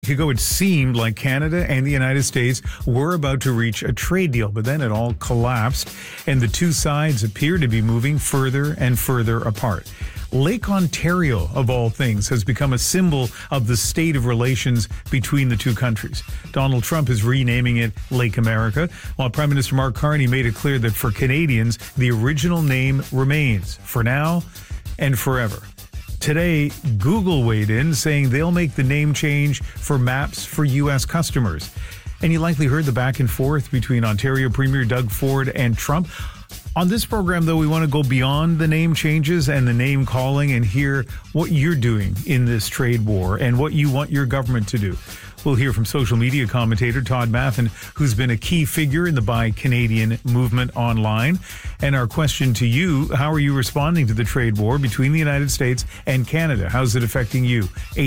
Ago, it seemed like Canada and the United States were about to reach a trade deal, but then it all collapsed, and the two sides appear to be moving further and further apart. Lake Ontario, of all things, has become a symbol of the state of relations between the two countries. Donald Trump is renaming it Lake America, while Prime Minister Mark Carney made it clear that for Canadians, the original name remains for now and forever. Today, Google weighed in, saying they'll make the name change for maps for U.S. customers. And you likely heard the back and forth between Ontario Premier Doug Ford and Trump. On this program, though, we want to go beyond the name changes and the name calling and hear what you're doing in this trade war and what you want your government to do. We'll hear from social media commentator Todd Maffin, who's been a key figure in the Buy Canadian movement online. And our question to you, how are you responding to the trade war between the United States and Canada? How's it affecting you?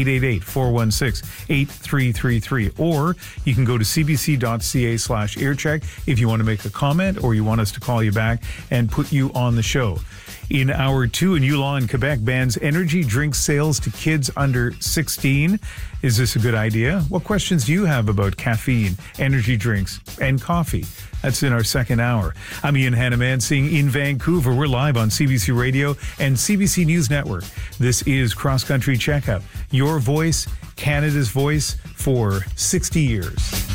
888-416-8333. Or you can go to cbc.ca/earcheck if you want to make a comment or you want us to call you back and put you on the show. In hour two, a new law in Quebec bans energy drink sales to kids under 16. Is this a good idea? What questions do you have about caffeine, energy drinks, and coffee? That's in our second hour. I'm Ian Hannamansing in Vancouver. We're live on CBC Radio and CBC News Network. This is Cross Country Checkup, your voice, Canada's voice for 60 years.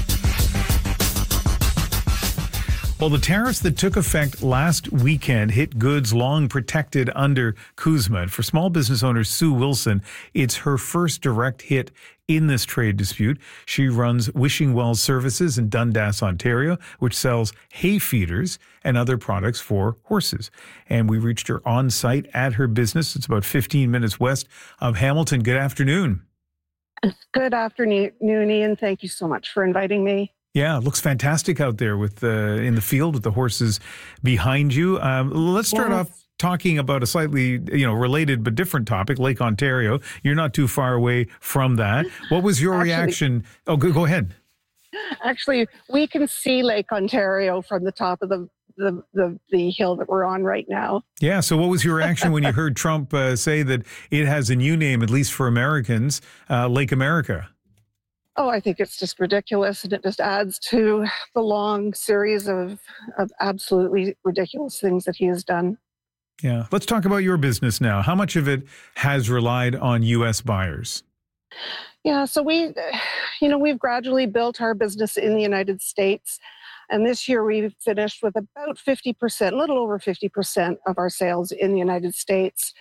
Well, the tariffs that took effect last weekend hit goods long protected under CUSMA. For small business owner Sue Wilson, it's her first direct hit in this trade dispute. She runs Wishing Well Services in Dundas, Ontario, which sells hay feeders and other products for horses. And we reached her on site at her business. It's about 15 minutes west of Hamilton. Good afternoon. Good afternoon, Ian. Thank you so much for inviting me. Yeah, it looks fantastic out there with in the field with the horses behind you. Let's start off talking about a slightly, related but different topic, Lake Ontario. You're not too far away from that. What was your reaction? Oh, go ahead. Actually, we can see Lake Ontario from the top of the hill that we're on right now. Yeah. So what was your reaction when you heard Trump say that it has a new name, at least for Americans, Lake America? Oh, I think it's just ridiculous, and it just adds to the long series of absolutely ridiculous things that he has done. Yeah. Let's talk about your business now. How much of it has relied on U.S. buyers? Yeah, so we've gradually built our business in the United States, and this year we've finished with about 50%, a little over 50% of our sales in the United States.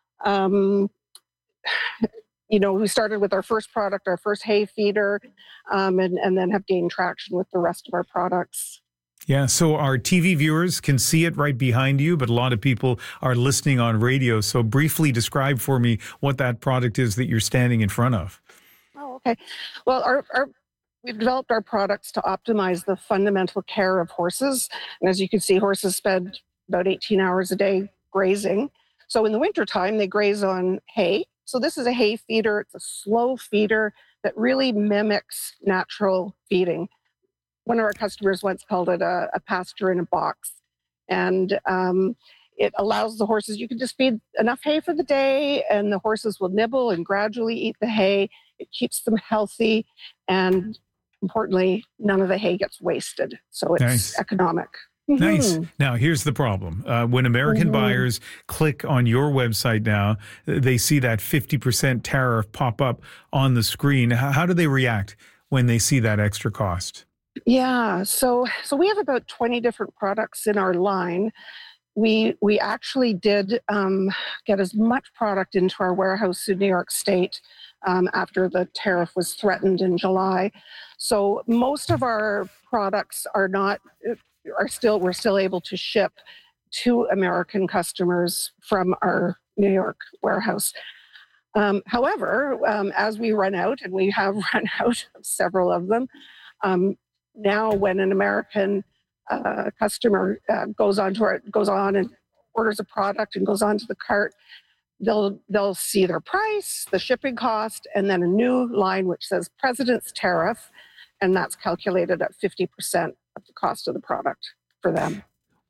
We started with our first product, our first hay feeder, and then have gained traction with the rest of our products. Yeah, so our TV viewers can see it right behind you, but a lot of people are listening on radio. So briefly describe for me what that product is that you're standing in front of. Oh, okay. Well, we've developed our products to optimize the fundamental care of horses. And as you can see, horses spend about 18 hours a day grazing. So in the wintertime, they graze on hay. So this is a hay feeder. It's a slow feeder that really mimics natural feeding. One of our customers once called it a pasture in a box. And it allows the horses, you can just feed enough hay for the day and the horses will nibble and gradually eat the hay. It keeps them healthy. And importantly, none of the hay gets wasted. So it's economic. Nice. Now, here's the problem. When American buyers click on your website now, they see that 50% tariff pop up on the screen. How do they react when they see that extra cost? Yeah, so we have about 20 different products in our line. We actually did get as much product into our warehouse in New York State after the tariff was threatened in July. So most of our products we're still able to ship to American customers from our New York warehouse. However, as we run out, and we have run out of several of them, now when an American customer goes on and orders a product and goes onto the cart, they'll see their price, the shipping cost, and then a new line which says President's Tariff, and that's calculated at 50% of the cost of the product for them.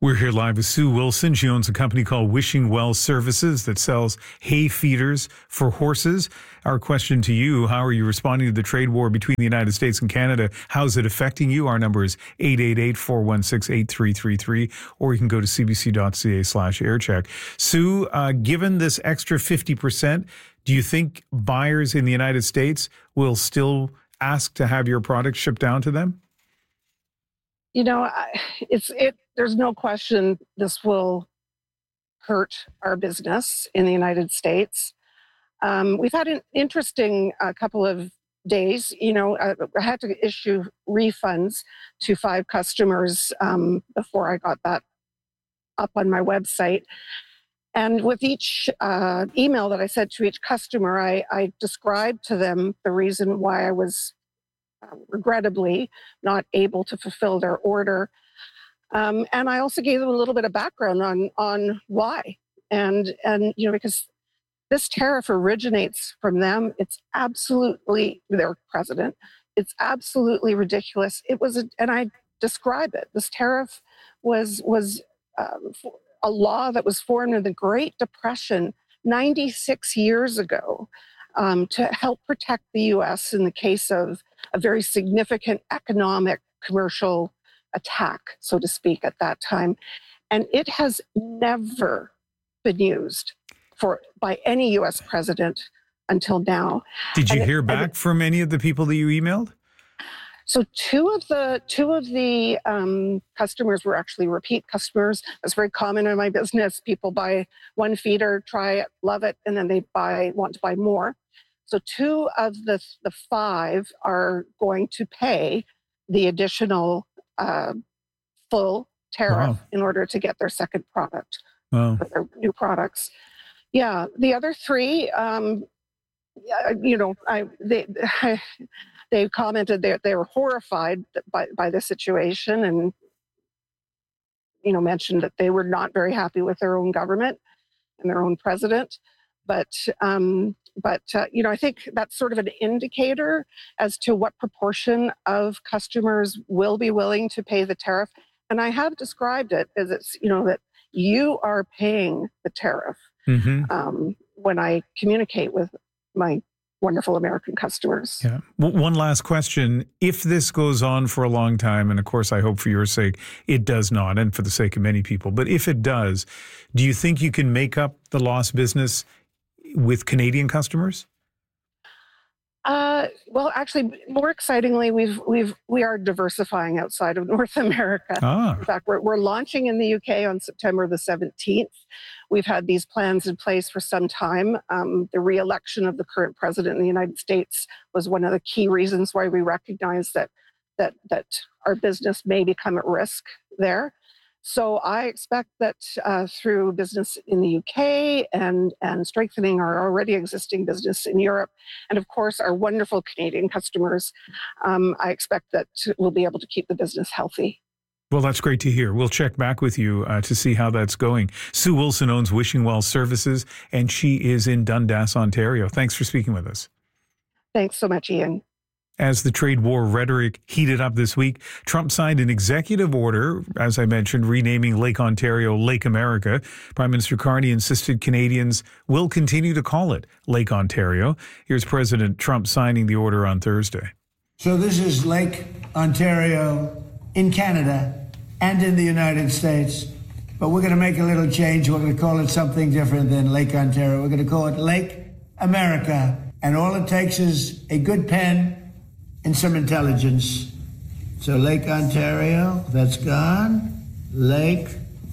We're here live with Sue Wilson. She owns a company called Wishing Well Services that sells hay feeders for horses. Our question to you, how are you responding to the trade war between the United States and Canada? How's it affecting you? Our number is 888-416-8333, or you can go to cbc.ca/aircheck. Sue, given this extra 50%, do you think buyers in the United States will still ask to have your product shipped down to them? You know, there's no question this will hurt our business in the United States. We've had an interesting couple of days. You know, I had to issue refunds to 5 customers before I got that up on my website. And with each email that I sent to each customer, I described to them the reason why I was regrettably not able to fulfill their order. And I also gave them a little bit of background on why. And you know, because this tariff originates from them. It's absolutely, their president, it's absolutely ridiculous. It was, and I describe it, this tariff was a law that was formed in the Great Depression 96 years ago to help protect the U.S. in the case of a very significant economic, commercial attack, so to speak, at that time. And it has never been used by any U.S. president until now. Did you hear back from any of the people that you emailed? So two of the customers were actually repeat customers. That's very common in my business. People buy one feeder, try it, love it, and then they want to buy more. So 2 of the 5 are going to pay the additional full tariff in order to get their second product, or their new products. Yeah, the other 3, you know, they commented that they were horrified by the situation, and you know, mentioned that they were not very happy with their own government and their own president. But you know, I think that's sort of an indicator as to what proportion of customers will be willing to pay the tariff. And I have described it as it's, you know, that you are paying the tariff when I communicate with my wonderful American customers. Yeah. One last question. If this goes on for a long time, and of course I hope for your sake it does not, and for the sake of many people, but if it does, do you think you can make up the lost business with Canadian customers? Well, actually, more excitingly, we are diversifying outside of North America. In fact, we're launching in the UK on September the 17th. We've had these plans in place for some time. The re-election of the current president in the United States was one of the key reasons why we recognize that our business may become at risk there. So I expect that through business in the UK and strengthening our already existing business in Europe, and of course our wonderful Canadian customers, I expect that we'll be able to keep the business healthy. Well, that's great to hear. We'll check back with you to see how that's going. Sue Wilson owns Wishing Well Services, and she is in Dundas, Ontario. Thanks for speaking with us. Thanks so much, Ian. As the trade war rhetoric heated up this week, Trump signed an executive order, as I mentioned, renaming Lake Ontario Lake America. Prime Minister Carney insisted Canadians will continue to call it Lake Ontario. Here's President Trump signing the order on Thursday. So this is Lake Ontario in Canada and in the United States, but we're going to make a little change. We're going to call it something different than Lake Ontario. We're going to call it Lake America, and all it takes is a good pen and some intelligence. So Lake Ontario, that's gone. Lake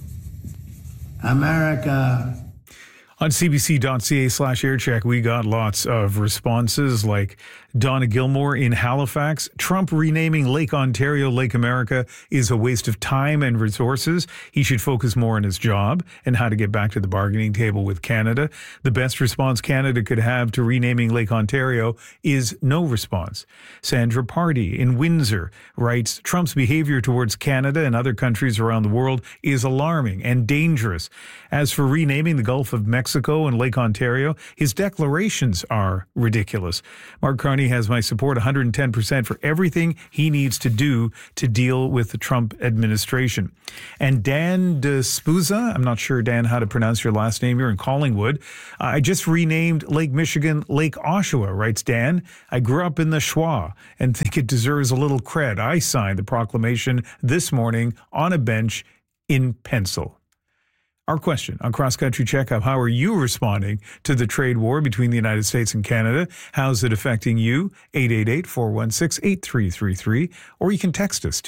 America. On cbc.ca/aircheck, we got lots of responses like Donna Gilmore in Halifax. Trump renaming Lake Ontario Lake America is a waste of time and resources. He should focus more on his job and how to get back to the bargaining table with Canada. The best response Canada could have to renaming Lake Ontario is no response. Sandra Party in Windsor writes, Trump's behavior towards Canada and other countries around the world is alarming and dangerous. As for renaming the Gulf of Mexico and Lake Ontario, his declarations are ridiculous. Mark Carney Bernie has my support 110% for everything he needs to do to deal with the Trump administration. And Dan DeSpouza, I'm not sure, Dan, how to pronounce your last name. You're in Collingwood. I just renamed Lake Michigan Lake Oshawa, writes Dan. I grew up in the Schwa and think it deserves a little cred. I signed the proclamation this morning on a bench in pencil. Our question on Cross Country Checkup: how are you responding to the trade war between the United States and Canada? How's it affecting you? 888-416-8333. Or you can text us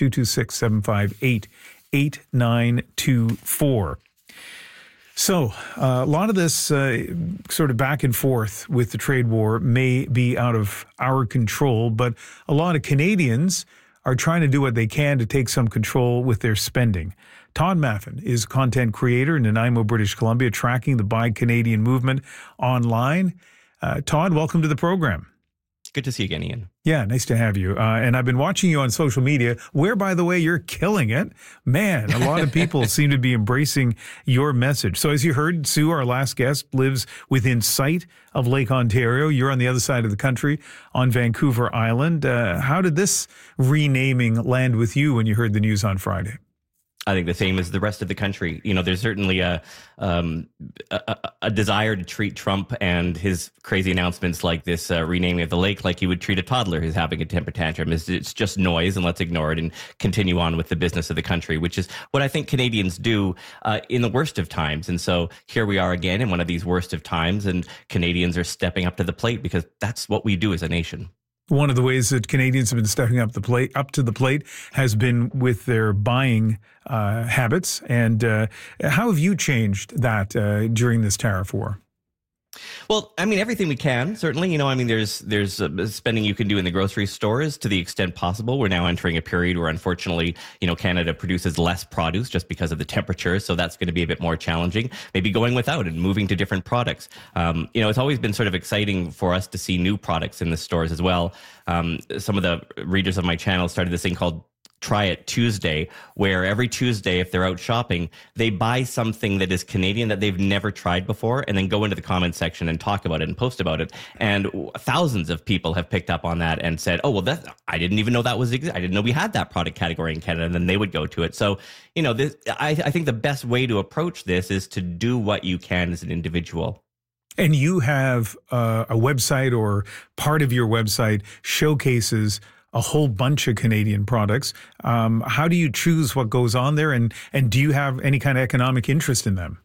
226-758-8924. So a lot of this sort of back and forth with the trade war may be out of our control, but a lot of Canadians are trying to do what they can to take some control with their spending. Todd Maffin is a content creator in Nanaimo, British Columbia, tracking the Buy Canadian movement online. Todd, welcome to the program. Good to see you again, Ian. Yeah, nice to have you. And I've been watching you on social media, where, by the way, you're killing it. Man, a lot of people seem to be embracing your message. So as you heard, Sue, our last guest, lives within sight of Lake Ontario. You're on the other side of the country on Vancouver Island. How did this renaming land with you when you heard the news on Friday? I think the same as the rest of the country. You know, there's certainly a desire to treat Trump and his crazy announcements like this renaming of the lake like you would treat a toddler who's having a temper tantrum. It's just noise, and let's ignore it and continue on with the business of the country, which is what I think Canadians do in the worst of times. And so here we are again in one of these worst of times, and Canadians are stepping up to the plate because that's what we do as a nation. One of the ways that Canadians have been stepping up to the plate has been with their buying habits. And how have you changed that during this tariff war? Well, I mean, everything we can, certainly. You know, I mean, there's spending you can do in the grocery stores to the extent possible. We're now entering a period where, unfortunately, you know, Canada produces less produce just because of the temperature. So that's going to be a bit more challenging, maybe going without and moving to different products. You know, it's always been sort of exciting for us to see new products in the stores as well. Some of the readers of my channel started this thing called Try It Tuesday, where every Tuesday, if they're out shopping, they buy something that is Canadian that they've never tried before, and then go into the comment section and talk about it and post about it. And thousands of people have picked up on that and said, "Oh, well, I didn't even know that was. I didn't know we had that product category in Canada." And then they would go to it. So, you know, I think the best way to approach this is to do what you can as an individual. And you have a website, or part of your website showcases a whole bunch of Canadian products. How do you choose what goes on there, and do you have any kind of economic interest in them?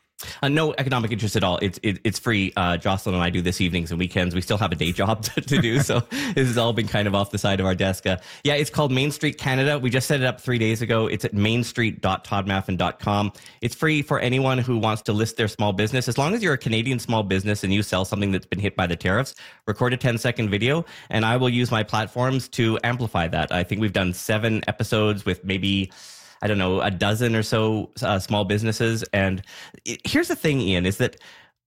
No economic interest at all. It's free. Jocelyn and I do this evenings and weekends. We still have a day job to do, so this has all been kind of off the side of our desk. Yeah, it's called Main Street Canada. We just set it up 3 days ago. It's at mainstreet.toddmaffin.com. It's free for anyone who wants to list their small business. As long as you're a Canadian small business and you sell something that's been hit by the tariffs, record a 10-second video, and I will use my platforms to amplify that. I think we've done 7 episodes with maybe, I don't know, a dozen or so small businesses. And here's the thing, Ian, is that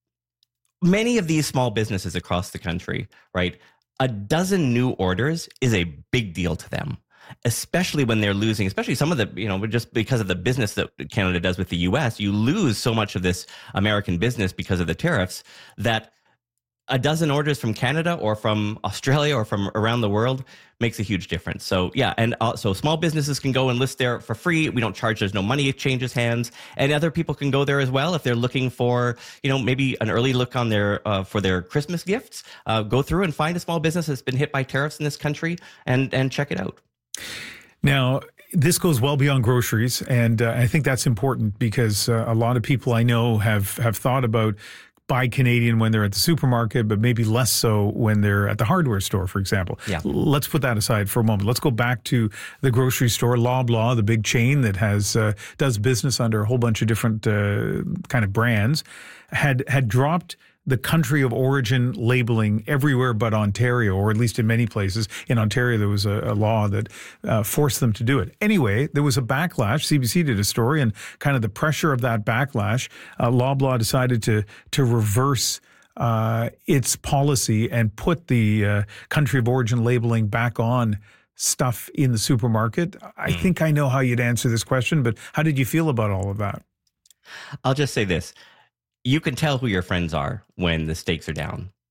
many of these small businesses across the country, right, a dozen new orders is a big deal to them, especially when they're losing, especially some of the, you know, just because of the business that Canada does with the US, you lose so much of this American business because of the tariffs that a dozen orders from Canada or from Australia or from around the world makes a huge difference. So yeah, and so small businesses can go and list there for free. We don't charge, there's no money, it changes hands. And other people can go there as well if they're looking for, you know, maybe an early look on their for their Christmas gifts. Go through and find a small business that's been hit by tariffs in this country and check it out. Now, this goes well beyond groceries, and I think that's important because a lot of people I know have thought about Buy Canadian when they're at the supermarket, but maybe less so when they're at the hardware store, for example. Yeah. Let's put that aside for a moment. Let's go back to the grocery store. Loblaw, the big chain that has does business under a whole bunch of different kind of brands, had dropped the country of origin labeling everywhere but Ontario, or at least in many places. In Ontario, there was a law that forced them to do it. Anyway, there was a backlash. CBC did a story, and kind of the pressure of that backlash, Loblaw decided to reverse its policy and put the country of origin labeling back on stuff in the supermarket. I think I know how you'd answer this question, but how did you feel about all of that? I'll just say this. You can tell who your friends are when the stakes are down.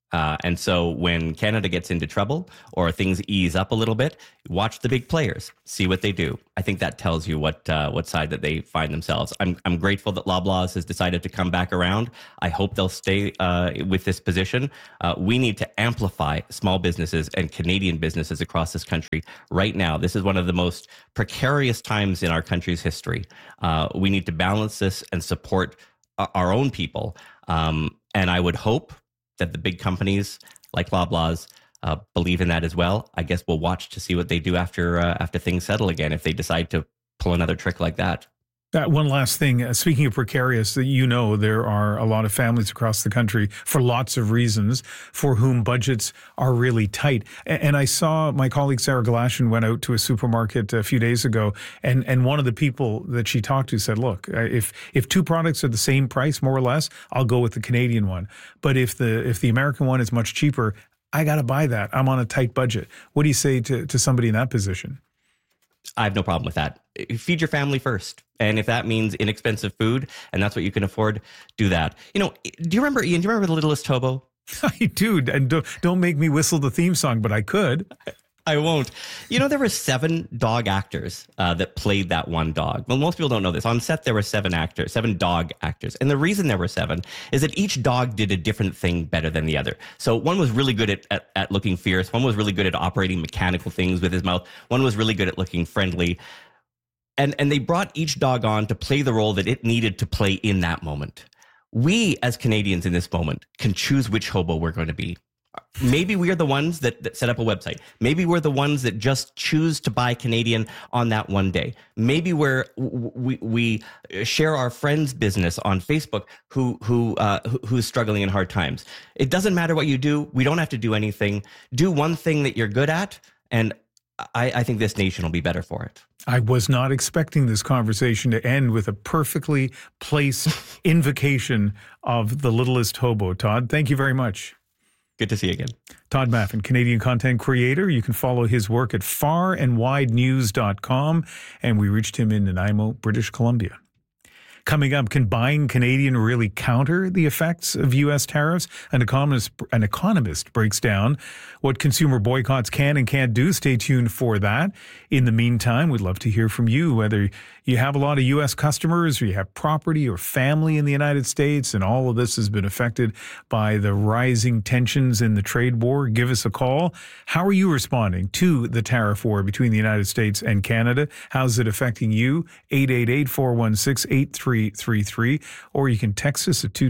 And so when Canada gets into trouble or things ease up a little bit, watch the big players, see what they do. I think that tells you what side that they find themselves. I'm grateful that Loblaws has decided to come back around. I hope they'll stay with this position. We need to amplify small businesses and Canadian businesses across this country right now. This is one of the most precarious times in our country's history. We need to balance this and support our own people. And I would hope that the big companies like Loblaws believe in that as well. I guess we'll watch to see what they do after things settle again, if they decide to pull another trick like that. One last thing, speaking of precarious, there are a lot of families across the country for lots of reasons for whom budgets are really tight. And I saw my colleague Sarah Galashan went out to a supermarket a few days ago, and one of the people that she talked to said, look, if two products are the same price, more or less, I'll go with the Canadian one. But if the American one is much cheaper, I got to buy that. I'm on a tight budget. What do you say to somebody in that position? I have no problem with that. Feed your family first. And if that means inexpensive food and that's what you can afford, do that. Do you remember, Ian, The Littlest Hobo? I do. And don't make me whistle the theme song, but I could. I won't. There were 7 dog actors that played that one dog. Well, most people don't know this. On set, there were 7 dog actors. And the reason there were 7 is that each dog did a different thing better than the other. So one was really good at looking fierce. One was really good at operating mechanical things with his mouth. One was really good at looking friendly. And they brought each dog on to play the role that it needed to play in that moment. We, as Canadians in this moment, can choose which hobo we're going to be. Maybe we are the ones that set up a website. Maybe we're the ones that just choose to buy Canadian on that one day. Maybe we share our friend's business on Facebook who's struggling in hard times. It doesn't matter what you do. We don't have to do anything. Do one thing that you're good at, and I think this nation will be better for it. I was not expecting this conversation to end with a perfectly placed invocation of The Littlest Hobo. Todd, thank you very much. Good to see you again. Todd Maffin, Canadian content creator. You can follow his work at farandwidenews.com. And we reached him in Nanaimo, British Columbia. Coming up, can buying Canadian really counter the effects of U.S. tariffs? An economist breaks down what consumer boycotts can and can't do. Stay tuned for that. In the meantime, we'd love to hear from you, whether you have a lot of U.S. customers or you have property or family in the United States, and all of this has been affected by the rising tensions in the trade war. Give us a call. How are you responding to the tariff war between the United States and Canada? How's it affecting you? 888-416-8333, or you can text us at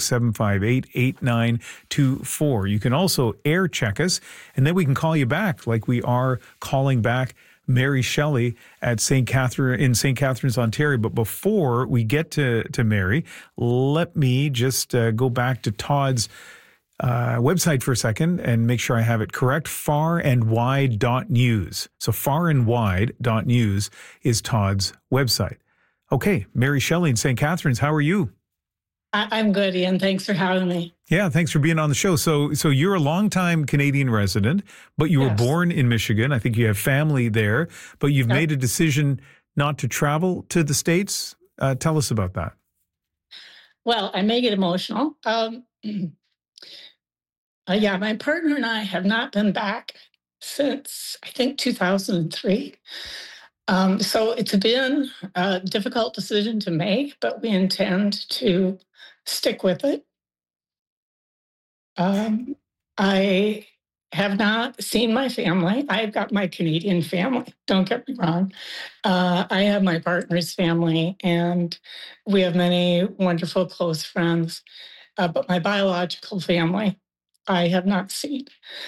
226-758-8924. You can also air check us, and then we can call you back like we are calling back Mary Shelley at St. Catharines, Ontario. But before we get to Mary, let me just go back to Todd's website for a second and make sure I have it correct. farandwide.news. So farandwide.news is Todd's website. Okay, Mary Shelley in St. Catharines, how are you? I'm good, Ian. Thanks for having me. Yeah, thanks for being on the show. So you're a longtime Canadian resident, but you were born in Michigan. I think you have family there, but you've made a decision not to travel to the States. Tell us about that. Well, I may get emotional. My partner and I have not been back since, I think, 2003. So it's been a difficult decision to make, but we intend to stick with it. I have not seen my family. I've got my Canadian family, don't get me wrong. I have my partner's family, and we have many wonderful close friends. But my biological family, I have not seen.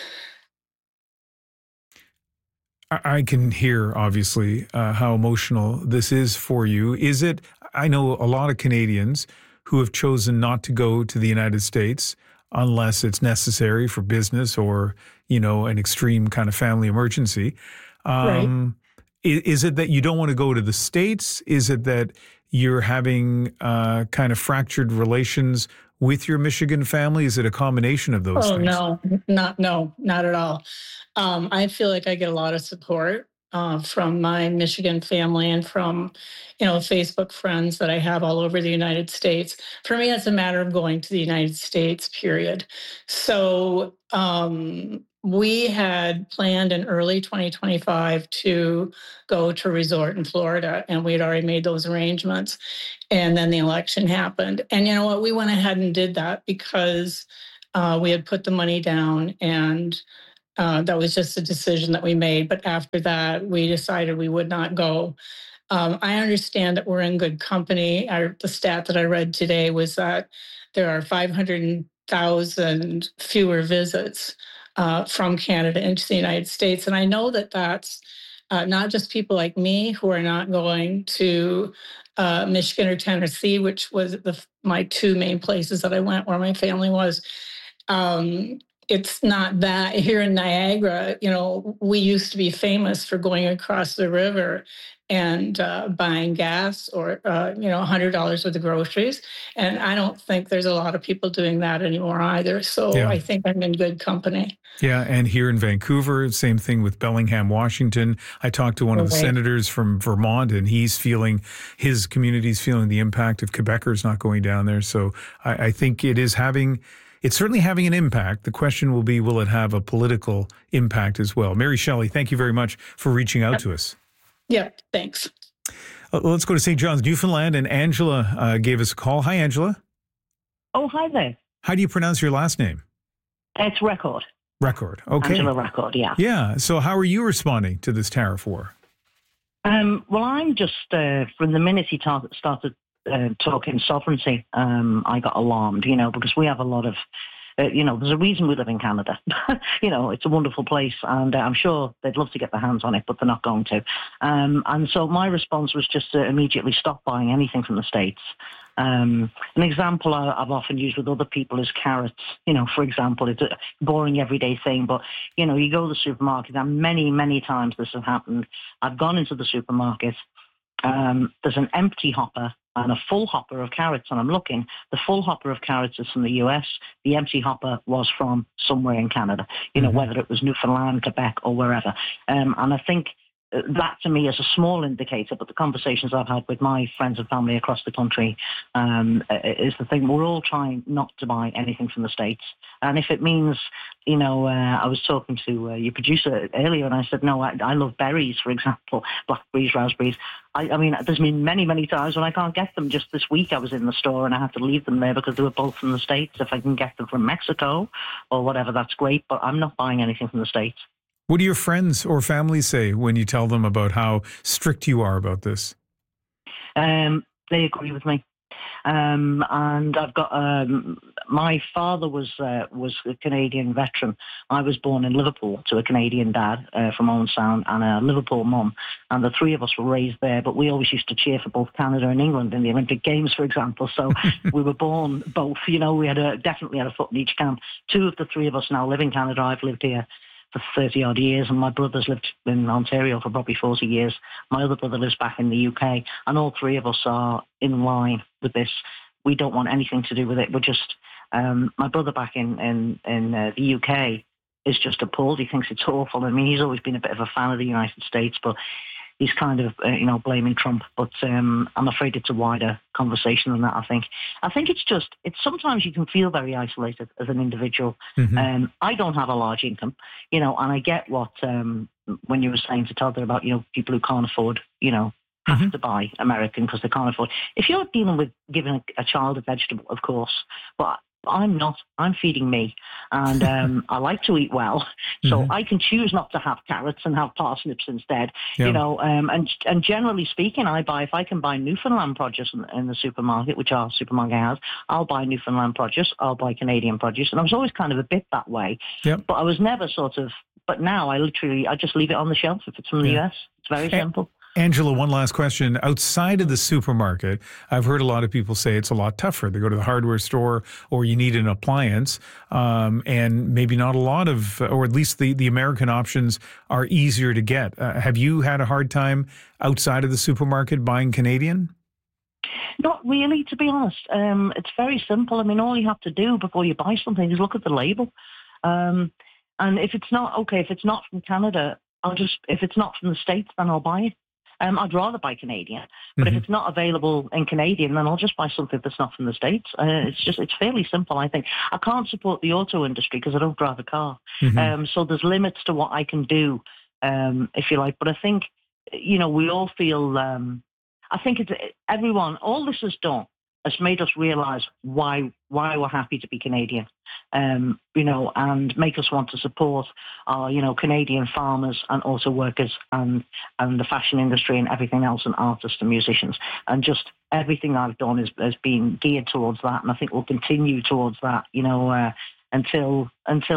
I can hear, obviously, how emotional this is for you. Is it? I know a lot of Canadians who have chosen not to go to the United States unless it's necessary for business or, an extreme kind of family emergency. Right. Is it that you don't want to go to the States? Is it that you're having kind of fractured relations with your Michigan family? Is it a combination of those things? No, not at all. I feel like I get a lot of support from my Michigan family and from, Facebook friends that I have all over the United States. For me, it's a matter of going to the United States, period. So we had planned in early 2025 to go to a resort in Florida, and we had already made those arrangements. And then the election happened. And you know what? We went ahead and did that because we had put the money down, and that was just a decision that we made. But after that, we decided we would not go. I understand that we're in good company. The stat that I read today was that there are 500,000 fewer visits from Canada into the United States. And I know that that's not just people like me who are not going to Michigan or Tennessee, which was my two main places that I went where my family was. It's not that here in Niagara, we used to be famous for going across the river and buying gas or, $100 worth of groceries. And I don't think there's a lot of people doing that anymore either. So yeah. I think I'm in good company. Yeah. And here in Vancouver, same thing with Bellingham, Washington. I talked to one of the senators from Vermont, and his community's feeling the impact of Quebecers not going down there. So I think it's certainly having an impact. The question will be, will it have a political impact as well? Mary Shelley, thank you very much for reaching out to us. Yeah, thanks. Let's go to St. John's, Newfoundland, and Angela gave us a call. Hi, Angela. Oh, hi there. How do you pronounce your last name? It's Record. Record, okay. Angela Record, yeah. Yeah, so how are you responding to this tariff war? Well, I'm just, from the minute he started talking sovereignty, I got alarmed, because we have a lot of, there's a reason we live in Canada. It's a wonderful place, and I'm sure they'd love to get their hands on it, but they're not going to. And so my response was just to immediately stop buying anything from the States. An example I've often used with other people is carrots. For example, it's a boring everyday thing, but, you go to the supermarket, and many, many times this has happened. I've gone into the supermarket, there's an empty hopper and a full hopper of carrots, and I'm looking. The full hopper of carrots is from the US. The empty hopper was from somewhere in Canada, whether it was Newfoundland, Quebec, or wherever. And I think that to me is a small indicator, but the conversations I've had with my friends and family across the country is the thing. We're all trying not to buy anything from the States. And if it means, I was talking to your producer earlier, and I said, no, I love berries, for example, blackberries, raspberries. I mean, there's been many, many times when I can't get them. Just this week I was in the store and I had to leave them there because they were both from the States. If I can get them from Mexico or whatever, that's great, but I'm not buying anything from the States. What do your friends or family say when you tell them about how strict you are about this? They agree with me. And I've got my father was a Canadian veteran. I was born in Liverpool to a Canadian dad from Owen Sound and a Liverpool mum, and the three of us were raised there. But we always used to cheer for both Canada and England in the Olympic Games, for example. So we were born both. We had definitely had a foot in each camp. Two of the three of us now live in Canada. I've lived here for 30 odd years, and my brother's lived in Ontario for probably 40 years. My other brother lives back in the UK, and all three of us are in line with this. We don't want anything to do with it. We're just, my brother back in the UK is just appalled. He thinks it's awful. I mean, he's always been a bit of a fan of the United States, but he's kind of, blaming Trump. But I'm afraid it's a wider conversation than that, I think. I think it's sometimes you can feel very isolated as an individual. Mm-hmm. I don't have a large income, and I get what, when you were saying to Todd about, people who can't afford, have mm-hmm. to buy American because they can't afford. If you're dealing with giving a child a vegetable, of course, but I'm not. I'm feeding me, and I like to eat well, so mm-hmm. I can choose not to have carrots and have parsnips instead. Yeah. And generally speaking, if I can buy Newfoundland produce in the supermarket, which our supermarket has, I'll buy Newfoundland produce. I'll buy Canadian produce, and I was always kind of a bit that way. Yep. But I was never sort of. But now I just leave it on the shelf if it's from the US. It's very simple. Angela, one last question. Outside of the supermarket, I've heard a lot of people say it's a lot tougher. They go to the hardware store or you need an appliance, and maybe not a lot of, or at least the American options are easier to get. Have you had a hard time outside of the supermarket buying Canadian? Not really, to be honest. It's very simple. I mean, all you have to do before you buy something is look at the label. And if it's not from Canada, if it's not from the States, then I'll buy it. I'd rather buy Canadian, but if it's not available in Canadian, then I'll just buy something that's not from the States. It's fairly simple, I think. I can't support the auto industry because I don't drive a car. So there's limits to what I can do, if you like. But I think, we all feel, I think everyone, all this has done has made us realise why we're happy to be Canadian, and make us want to support our, Canadian farmers and auto workers and the fashion industry and everything else, and artists and musicians. And just everything I've done has been geared towards that, and I think we'll continue towards that, until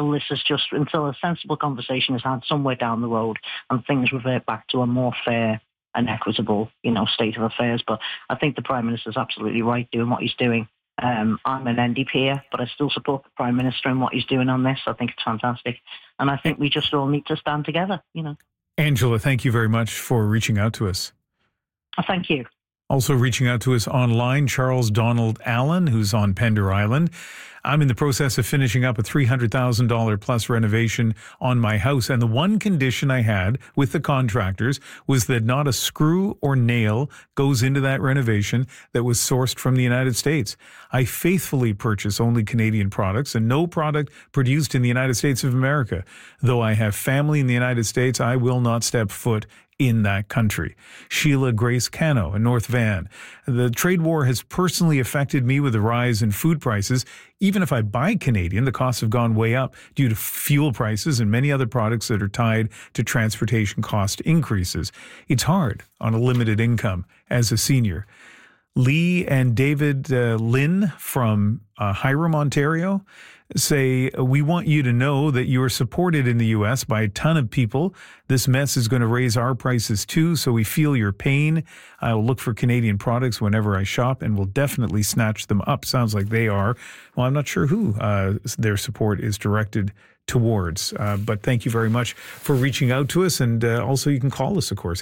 a sensible conversation is had somewhere down the road and things revert back to a more fair and equitable, state of affairs. But I think the Prime Minister's absolutely right doing what he's doing. I'm an NDP, but I still support the Prime Minister and what he's doing on this. I think it's fantastic. And I think we just all need to stand together, Angela, thank you very much for reaching out to us. Thank you. Also reaching out to us online, Charles Donald Allen, who's on Pender Island. I'm in the process of finishing up a $300,000 plus renovation on my house. And the one condition I had with the contractors was that not a screw or nail goes into that renovation that was sourced from the United States. I faithfully purchase only Canadian products and no product produced in the United States of America. Though I have family in the United States, I will not step foot in that country. Sheila Grace Cano in North Van. The trade war has personally affected me with the rise in food prices. Even if I buy Canadian, the costs have gone way up due to fuel prices and many other products that are tied to transportation cost increases. It's hard on a limited income as a senior. Lee and David Lynn from Hiram, Ontario say, we want you to know that you are supported in the U.S. by a ton of people. This mess is going to raise our prices too, so we feel your pain. I will look for Canadian products whenever I shop and will definitely snatch them up. Sounds like they are. Well, I'm not sure who their support is directed towards. But thank you very much for reaching out to us. And also you can call us, of course,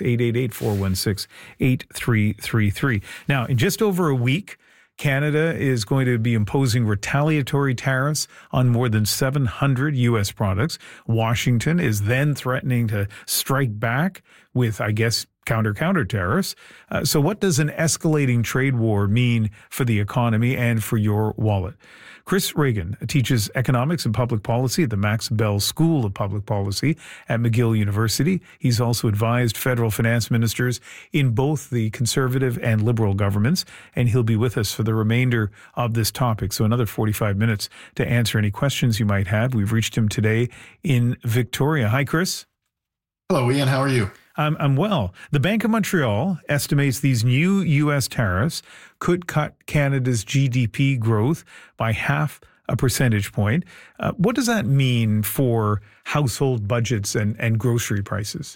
888-416-8333. Now, in just over a week, Canada is going to be imposing retaliatory tariffs on more than 700 U.S. products. Washington is then threatening to strike back with, I guess, counter tariffs. So what does an escalating trade war mean for the economy and for your wallet? Chris Reagan teaches economics and public policy at the Max Bell School of Public Policy at McGill University. He's also advised federal finance ministers in both the Conservative and Liberal governments, and he'll be with us for the remainder of this topic. So another 45 minutes to answer any questions you might have. We've reached him today in Victoria. Hi, Chris. Hello, Ian. How are you? I'm well. The Bank of Montreal estimates these new U.S. tariffs could cut Canada's GDP growth by 0.5 percentage point. What does that mean for household budgets and grocery prices?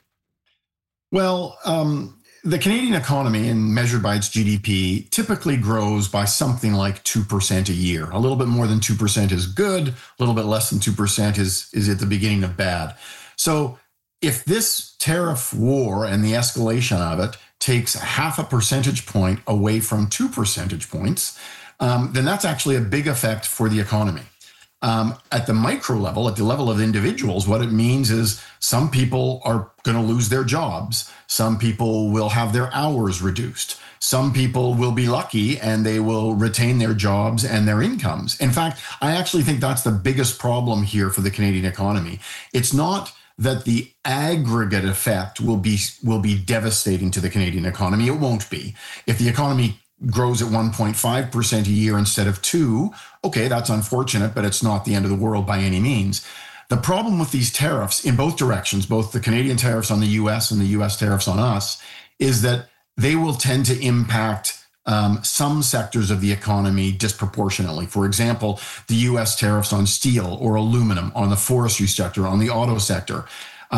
Well, the Canadian economy, measured by its GDP, typically grows by something like 2% a year. A little bit more than 2% is good. A little bit less than 2% is at the beginning of bad. So if this tariff war and the escalation of it takes 0.5 percentage point away from 2 percentage points, then that's actually a big effect for the economy. At the micro level, at the level of individuals, what it means is some people are going to lose their jobs. Some people will have their hours reduced. Some people will be lucky and they will retain their jobs and their incomes. In fact, I actually think that's the biggest problem here for the Canadian economy. It's not that the aggregate effect will be devastating to the Canadian economy. It won't be. If the economy grows at 1.5% a year instead of 2%, okay, that's unfortunate, but it's not the end of the world by any means. The problem with these tariffs in both directions, both the Canadian tariffs on the US and the US tariffs on us, is that they will tend to impact some sectors of the economy disproportionately. For example, the U.S. tariffs on steel or aluminum, on the forestry sector, on the auto sector.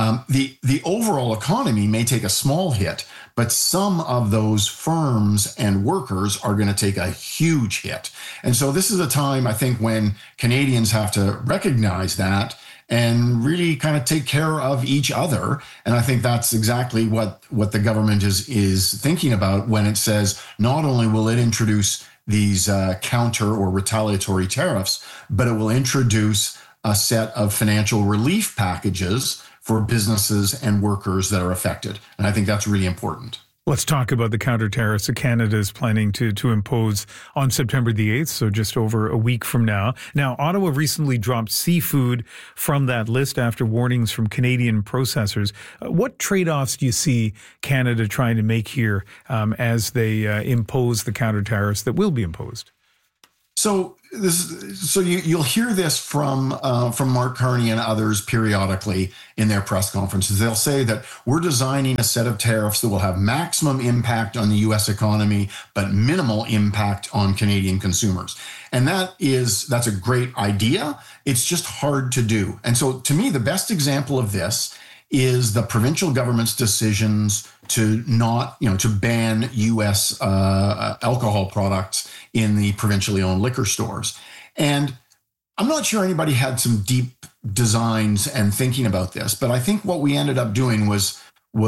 The overall economy may take a small hit, but some of those firms and workers are going to take a huge hit. And so this is a time, I think, when Canadians have to recognize that and really kind of take care of each other. And I think that's exactly what the government is thinking about when it says not only will it introduce these counter or retaliatory tariffs, but it will introduce a set of financial relief packages for businesses and workers that are affected. And I think that's really important. Let's talk about the counter tariffs that Canada is planning to impose on September the 8th, so just over a week from now. Now, Ottawa recently dropped seafood from that list after warnings from Canadian processors. What trade-offs do you see Canada trying to make here as they impose the counter tariffs that will be imposed? So you'll hear this from Mark Carney and others periodically in their press conferences. They'll say that we're designing a set of tariffs that will have maximum impact on the U.S. economy, but minimal impact on Canadian consumers. And that's a great idea. It's just hard to do. And so to me, the best example of this is the provincial government's decisions to ban U.S. Alcohol products in the provincially owned liquor stores. And I'm not sure anybody had some deep designs and thinking about this, but I think what we ended up doing was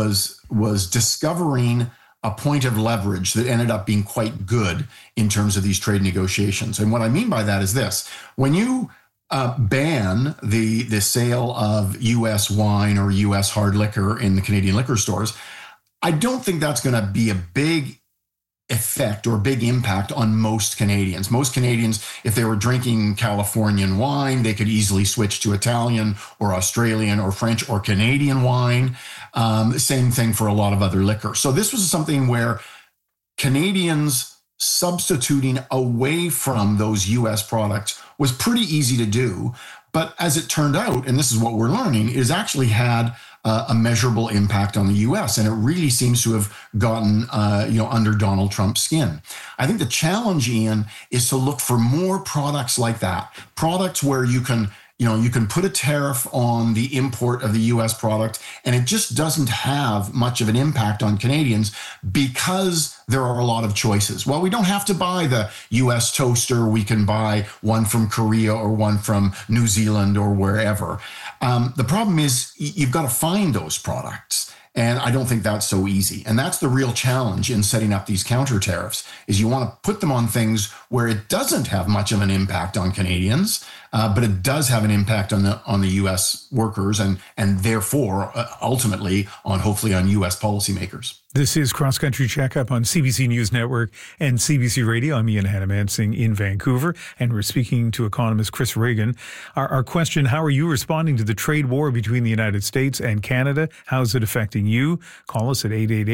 discovering a point of leverage that ended up being quite good in terms of these trade negotiations. And what I mean by that is this: when you ban the sale of U.S. wine or U.S. hard liquor in the Canadian liquor stores, I don't think that's going to be a big effect or big impact on most Canadians. Most Canadians, if they were drinking Californian wine, they could easily switch to Italian or Australian or French or Canadian wine. Same thing for a lot of other liquor. So this was something where Canadians substituting away from those U.S. products was pretty easy to do. But as it turned out, and this is what we're learning, is actually had a measurable impact on the U.S. And it really seems to have gotten, under Donald Trump's skin. I think the challenge, Ian, is to look for more products like that, products where you can put a tariff on the import of the U.S. product, and it just doesn't have much of an impact on Canadians because there are a lot of choices. Well, we don't have to buy the U.S. toaster. We can buy one from Korea or one from New Zealand or wherever. The problem is you've got to find those products. And I don't think that's so easy. And that's the real challenge in setting up these counter tariffs, is you want to put them on things where it doesn't have much of an impact on Canadians, but it does have an impact on the U.S. workers and therefore ultimately hopefully on U.S. policymakers. This is Cross Country Checkup on CBC News Network and CBC Radio. I'm Ian Hannamansing in Vancouver, and we're speaking to economist Chris Regan. Our question: how are you responding to the trade war between the United States and Canada? How is it affecting you? Call us at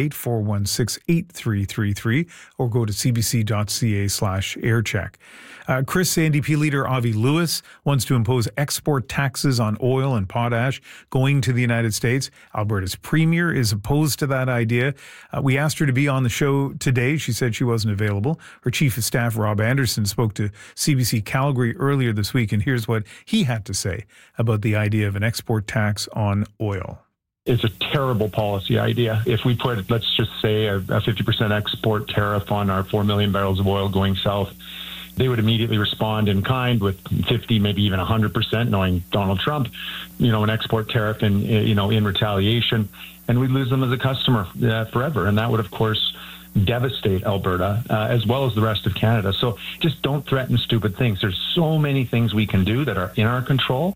888-416-8333 or go to cbc.ca/aircheck. Chris, NDP leader Avi Lewis wants to impose export taxes on oil and potash going to the United States. Alberta's premier is opposed to that idea. We asked her to be on the show today. She said she wasn't available. Her chief of staff, Rob Anderson, spoke to CBC Calgary earlier this week, and here's what he had to say about the idea of an export tax on oil. It's a terrible policy idea. If we put, let's just say, a 50% export tariff on our 4 million barrels of oil going south, they would immediately respond in kind with 50, maybe even 100%, knowing Donald Trump, an export tariff in retaliation, and we'd lose them as a customer forever. And that would, of course, devastate Alberta as well as the rest of Canada. So just don't threaten stupid things. There's so many things we can do that are in our control.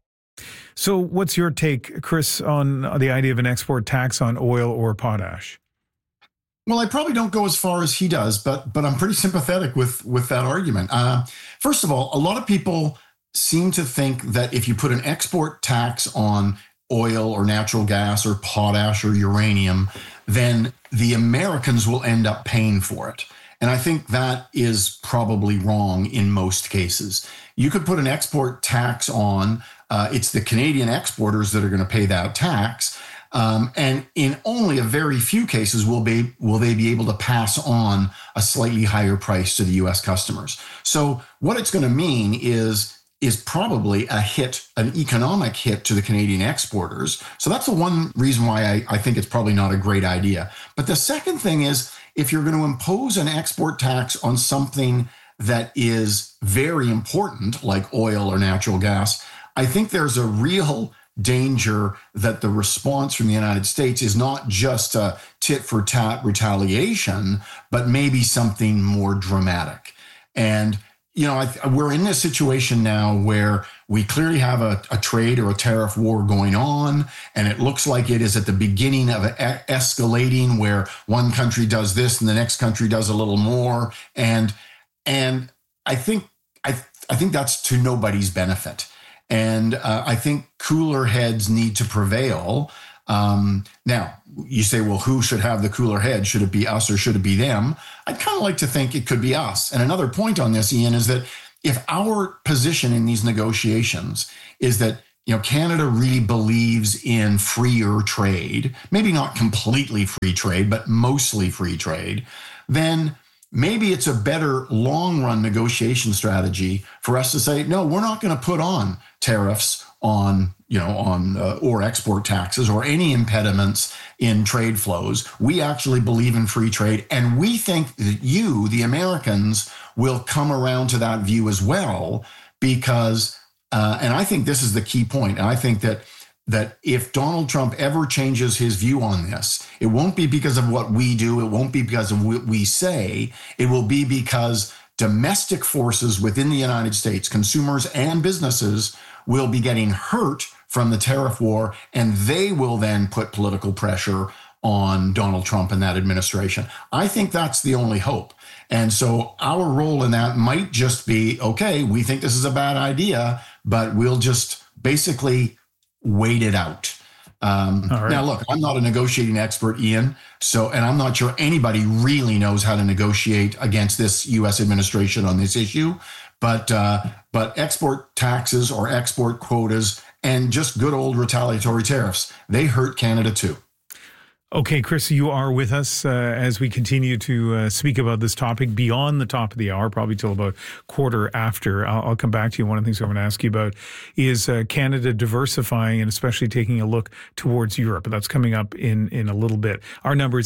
So what's your take, Chris, on the idea of an export tax on oil or potash? Well, I probably don't go as far as he does, but I'm pretty sympathetic with that argument. First of all, a lot of people seem to think that if you put an export tax on oil or natural gas or potash or uranium, then the Americans will end up paying for it. And I think that is probably wrong in most cases. You could put an export tax on, it's the Canadian exporters that are going to pay that tax. And in only a very few cases will they be able to pass on a slightly higher price to the U.S. customers. So what it's going to mean is probably an economic hit to the Canadian exporters. So that's the one reason why I think it's probably not a great idea. But the second thing is, if you're going to impose an export tax on something that is very important, like oil or natural gas, I think there's a real danger that the response from the United States is not just a tit-for-tat retaliation, but maybe something more dramatic. And we're in this situation now where we clearly have a trade or a tariff war going on, and it looks like it is at the beginning of escalating, where one country does this and the next country does a little more, and I think that's to nobody's benefit, and I think cooler heads need to prevail. Now, you say, well, who should have the cooler head? Should it be us or should it be them? I'd kind of like to think it could be us. And another point on this, Ian, is that if our position in these negotiations is that, Canada really believes in freer trade, maybe not completely free trade, but mostly free trade, then maybe it's a better long-run negotiation strategy for us to say, no, we're not going to put on tariffs on or export taxes or any impediments in trade flows. We actually believe in free trade, and we think that you, the Americans, will come around to that view as well, because, and I think this is the key point, and I think that if Donald Trump ever changes his view on this, it won't be because of what we do, it won't be because of what we say, it will be because domestic forces within the United States, consumers and businesses, will be getting hurt from the tariff war, and they will then put political pressure on Donald Trump and that administration. I think that's the only hope. And so our role in that might just be, okay, we think this is a bad idea, but we'll just basically wait it out. Right. Now, look, I'm not a negotiating expert, Ian, and I'm not sure anybody really knows how to negotiate against this U.S. administration on this issue. But export taxes or export quotas and just good old retaliatory tariffs, they hurt Canada too. Okay, Chris, you are with us as we continue to speak about this topic beyond the top of the hour, probably till about quarter after. I'll come back to you. One of the things I want to ask you about is Canada diversifying and especially taking a look towards Europe. That's coming up in a little bit. Our number is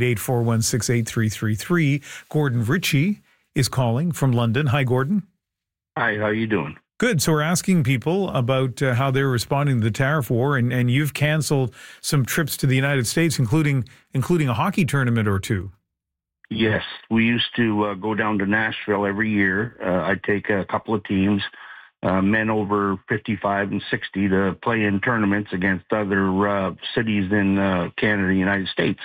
888-416-8333. Gordon Ritchie is calling from London. Hi, Gordon. Hi, how you doing? Good. So we're asking people about how they're responding to the tariff war, and you've canceled some trips to the United States, including a hockey tournament or two. Yes, we used to go down to Nashville every year. I'd take a couple of teams, men over 55 and 60, to play in tournaments against other cities in Canada and the United States.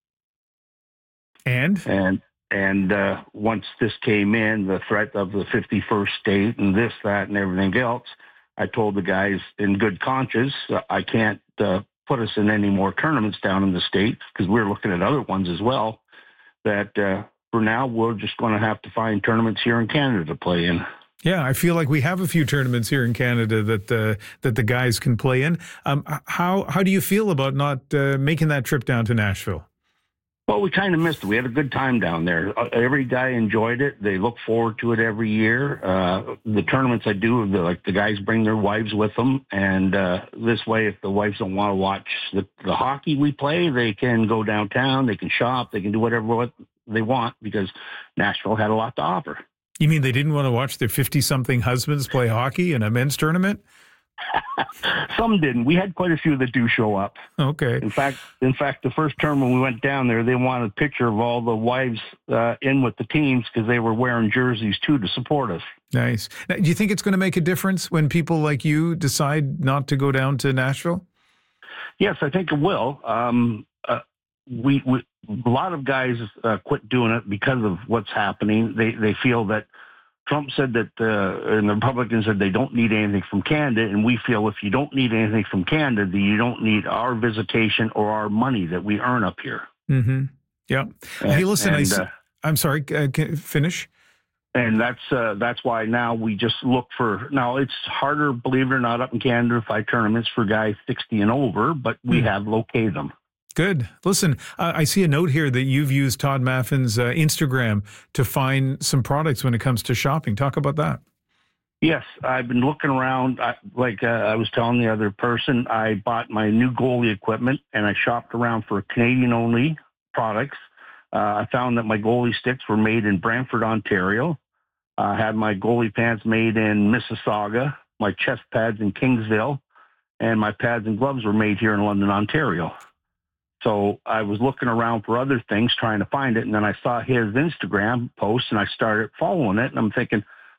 And once this came in, the threat of the 51st state and this, that, and everything else, I told the guys in good conscience, I can't put us in any more tournaments down in the state, because we're looking at other ones as well, that for now, we're just going to have to find tournaments here in Canada to play in. Yeah, I feel like we have a few tournaments here in Canada that the guys can play in. How do you feel about not making that trip down to Nashville? Well, we kind of missed it. We had a good time down there. Every guy enjoyed it. They look forward to it every year. The tournaments I do, the guys bring their wives with them. And this way, if the wives don't want to watch the hockey we play, they can go downtown, they can shop, they can do whatever they want, because Nashville had a lot to offer. You mean they didn't want to watch their 50-something husbands play hockey in a men's tournament? Some didn't. We had quite a few that do show up. Okay. In fact, the first term when we went down there, they wanted a picture of all the wives in with the teams, because they were wearing jerseys too to support us. Nice. Now, do you think it's going to make a difference when people like you decide not to go down to Nashville? Yes, I think it will. We a lot of guys quit doing it because of what's happening. They feel that Trump said that, and the Republicans said they don't need anything from Canada, and we feel if you don't need anything from Canada, then you don't need our visitation or our money that we earn up here. Mm-hmm. Yeah. Hey, listen, I'm sorry, finish. And that's why now we just look for, now it's harder, believe it or not, up in Canada to find tournaments for guys 60 and over, but we have located them. Good. Listen, I see a note here that you've used Todd Maffin's Instagram to find some products when it comes to shopping. Talk about that. Yes, I've been looking around. I was telling the other person, I bought my new goalie equipment, and I shopped around for Canadian-only products. I found that my goalie sticks were made in Brantford, Ontario. I had my goalie pants made in Mississauga, my chest pads in Kingsville, and my pads and gloves were made here in London, Ontario. So I was looking around for other things, trying to find it, and then I saw his Instagram post, and I started following it, and I'm thinking,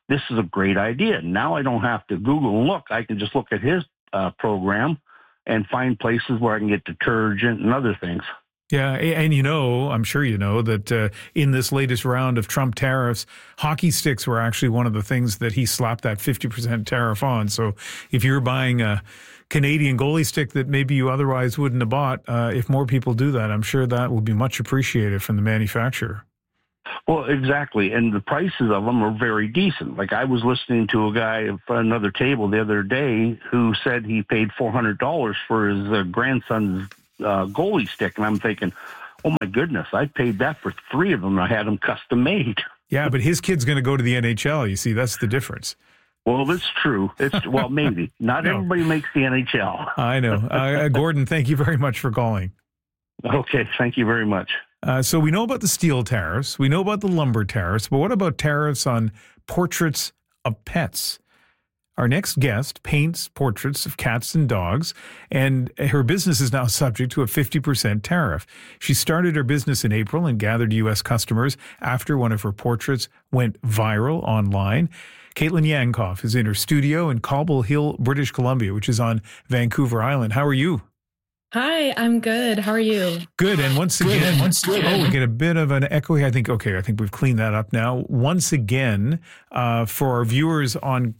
this is a great idea. Now I don't have to Google and look. I can just look at his program and find places where I can get detergent and other things. Yeah, and I'm sure you know that in this latest round of Trump tariffs, hockey sticks were actually one of the things that he slapped that 50% tariff on. So if you're buying a Canadian goalie stick that maybe you otherwise wouldn't have bought, if more people do that, I'm sure that will be much appreciated from the manufacturer. Well, exactly. And the prices of them are very decent. Like I was listening to a guy at another table the other day who said he paid $400 for his grandson's goalie stick. And I'm thinking, oh my goodness, I paid that for 3 of them. I had them custom made. Yeah, but his kid's going to go to the NHL. You see, that's the difference. Well, that's true. Well, maybe. Not everybody makes the NHL. I know. Gordon, thank you very much for calling. Okay, thank you very much. So we know about the steel tariffs. We know about the lumber tariffs. But what about tariffs on portraits of pets? Our next guest paints portraits of cats and dogs, and her business is now subject to a 50% tariff. She started her business in April and gathered U.S. customers after one of her portraits went viral online. Caitlin Yankoff is in her studio in Cobble Hill, British Columbia, which is on Vancouver Island. How are you? Hi, I'm good. How are you? Good. And once again, we get a bit of an echo here. I think we've cleaned that up now. Once again, for our viewers on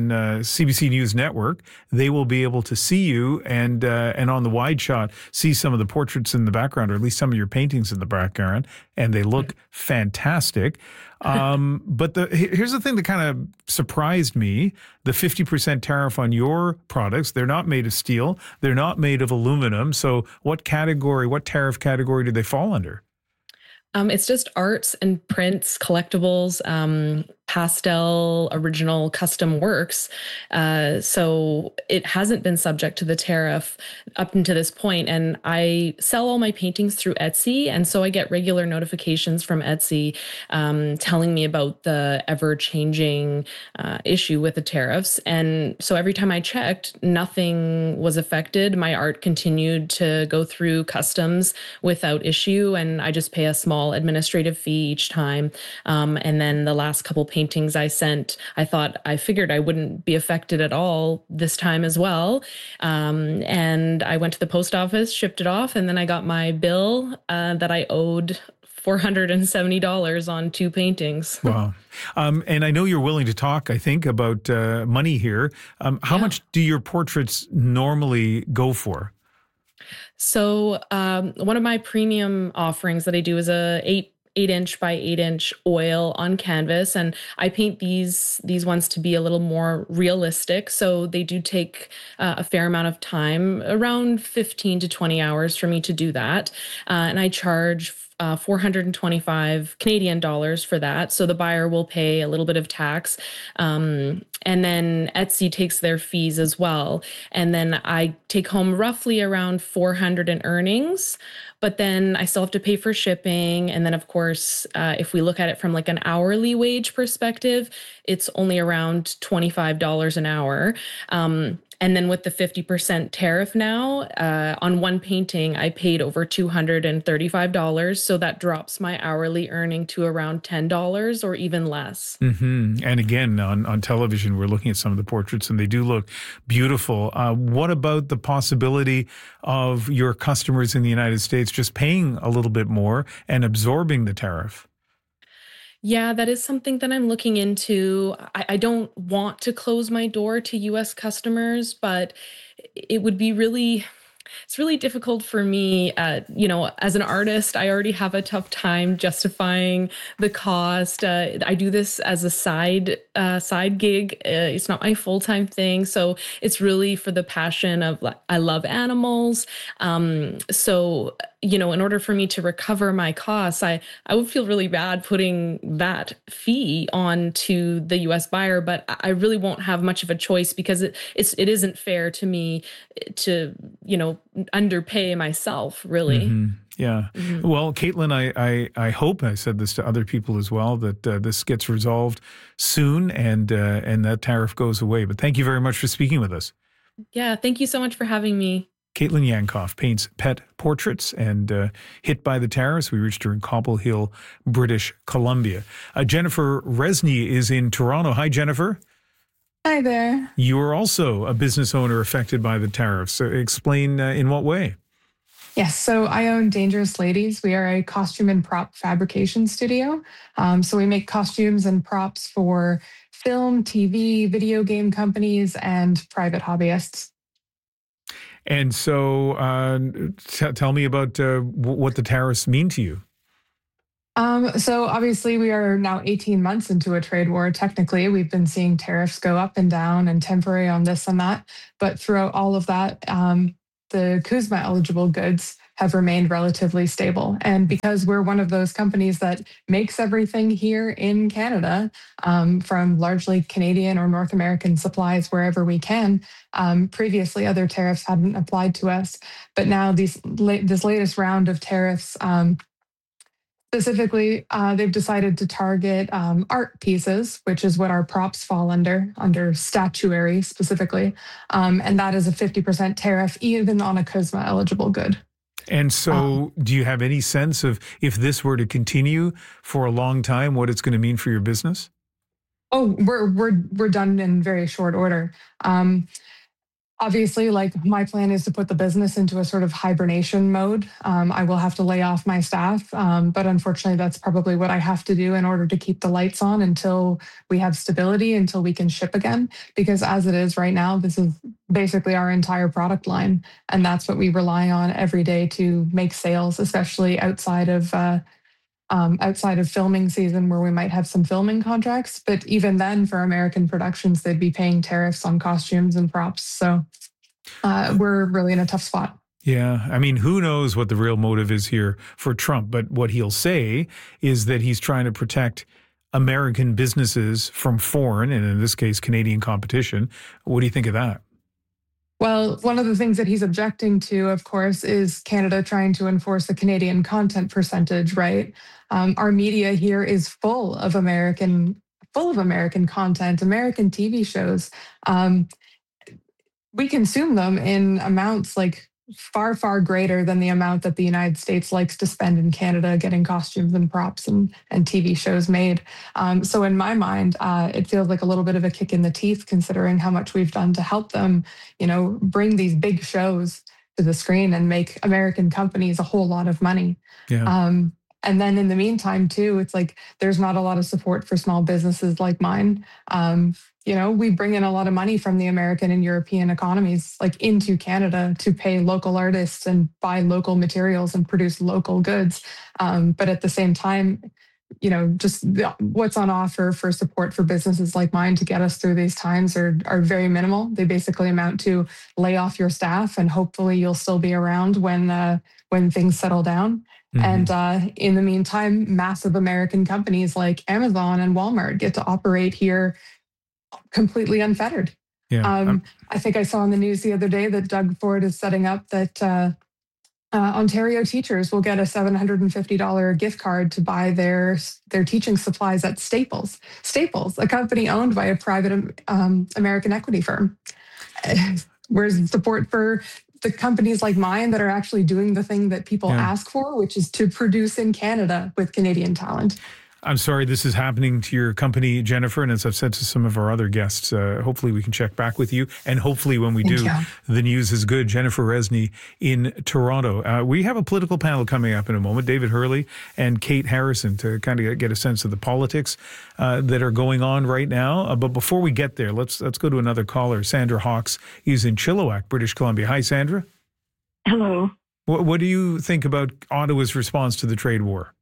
CBC News Network, they will be able to see you and on the wide shot, see some of the portraits in the background, or at least some of your paintings in the background, and they look fantastic. But here's the thing that kind of surprised me, the 50% tariff on your products. They're not made of steel. They're not made of aluminum. So what tariff category do they fall under? It's just arts and prints, collectibles, pastel, original, custom works. So it hasn't been subject to the tariff up until this point. And I sell all my paintings through Etsy. And so I get regular notifications from Etsy telling me about the ever-changing issue with the tariffs. And so every time I checked, nothing was affected. My art continued to go through customs without issue. And I just pay a small administrative fee each time. And then the last couple paintings I sent, I figured I wouldn't be affected at all this time as well. And I went to the post office, shipped it off, and then I got my bill that I owed $470 on 2 paintings. Wow. And I know you're willing to talk, I think, about money here. How much do your portraits normally go for? So one of my premium offerings that I do is a 8-inch by 8-inch oil on canvas, and I paint these ones to be a little more realistic. So they do take a fair amount of time, around 15 to 20 hours for me to do that. And I charge 425 Canadian dollars for that. So the buyer will pay a little bit of tax. And then Etsy takes their fees as well. And then I take home roughly around 400 in earnings, but then I still have to pay for shipping. And then of course, if we look at it from like an hourly wage perspective, it's only around $25 an hour. And then with the 50% tariff now, on one painting, I paid over $235. So that drops my hourly earning to around $10 or even less. Mm-hmm. And again, on television, we're looking at some of the portraits and they do look beautiful. What about the possibility of your customers in the United States just paying a little bit more and absorbing the tariff? Yeah, that is something that I'm looking into. I don't want to close my door to US customers, but it would be it's really difficult for me. As an artist, I already have a tough time justifying the cost. I do this as a side gig. It's not my full-time thing. So it's really for the passion of, I love animals. So in order for me to recover my costs, I would feel really bad putting that fee on to the U.S. buyer, but I really won't have much of a choice because it isn't fair to me to, underpay myself, really. Mm-hmm. Yeah. Mm-hmm. Well, Caitlin, I hope, I said this to other people as well, that this gets resolved soon and that tariff goes away. But thank you very much for speaking with us. Yeah. Thank you so much for having me. Caitlin Yankoff paints pet portraits and hit by the tariffs. We reached her in Cobble Hill, British Columbia. Jennifer Resney is in Toronto. Hi, Jennifer. Hi there. You are also a business owner affected by the tariffs. So explain in what way? Yes, so I own Dangerous Ladies. We are a costume and prop fabrication studio. So we make costumes and props for film, TV, video game companies, and private hobbyists. And so tell me about what the tariffs mean to you. So obviously we are now 18 months into a trade war. Technically, we've been seeing tariffs go up and down and temporary on this and that. But throughout all of that, the CUSMA eligible goods have remained relatively stable. And because we're one of those companies that makes everything here in Canada, from largely Canadian or North American supplies wherever we can, previously other tariffs hadn't applied to us. But now this latest round of tariffs, specifically, they've decided to target art pieces, which is what our props fall under statuary specifically. And that is a 50% tariff even on a CUSMA eligible good. And so do you have any sense of if this were to continue for a long time, what it's going to mean for your business? Oh, we're done in very short order. Obviously, like my plan is to put the business into a sort of hibernation mode. I will have to lay off my staff, but unfortunately, that's probably what I have to do in order to keep the lights on until we have stability, until we can ship again. Because as it is right now, this is basically our entire product line, and that's what we rely on every day to make sales, especially outside of filming season where we might have some filming contracts. But even then, for American productions, they'd be paying tariffs on costumes and props. So we're really in a tough spot. Yeah. I mean, who knows what the real motive is here for Trump? But what he'll say is that he's trying to protect American businesses from foreign, and in this case, Canadian competition. What do you think of that? Well, one of the things that he's objecting to, of course, is Canada trying to enforce the Canadian content percentage, right? Our media here is full of American content, American TV shows. We consume them in amounts like far, far greater than the amount that the United States likes to spend in Canada getting costumes and props and TV shows made. So in my mind, it feels like a little bit of a kick in the teeth considering how much we've done to help them, bring these big shows to the screen and make American companies a whole lot of money. Yeah. And then in the meantime, too, it's like there's not a lot of support for small businesses like mine. We bring in a lot of money from the American and European economies, like into Canada to pay local artists and buy local materials and produce local goods. But at the same time, just what's on offer for support for businesses like mine to get us through these times are very minimal. They basically amount to lay off your staff and hopefully you'll still be around when things settle down. Mm-hmm. And in the meantime, massive American companies like Amazon and Walmart get to operate here completely unfettered. Yeah. I think I saw on the news the other day that Doug Ford is setting up that Ontario teachers will get a $750 gift card to buy their teaching supplies at Staples. Staples, a company owned by a private American equity firm. Where's support for the companies like mine that are actually doing the thing that people ask for, which is to produce in Canada with Canadian talent? I'm sorry this is happening to your company, Jennifer. And as I've said to some of our other guests, hopefully we can check back with you. And hopefully when we do, the news is good. Jennifer Resney in Toronto. We have a political panel coming up in a moment. David Hurley and Kate Harrison to kind of get a sense of the politics that are going on right now. But before we get there, let's go to another caller. Sandra Hawks is in Chilliwack, British Columbia. Hi, Sandra. Hello. What do you think about Ottawa's response to the trade war?